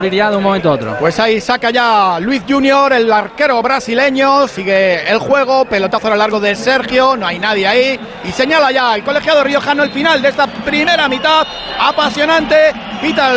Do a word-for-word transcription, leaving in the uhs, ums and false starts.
de un momento a otro. Pues ahí saca ya Luiz Junior, el arquero brasileño, sigue el juego, pelotazo a lo largo de Sergio, no hay nadie ahí, y señala ya el colegiado riojano el final de esta primera mitad, apasionante, pita el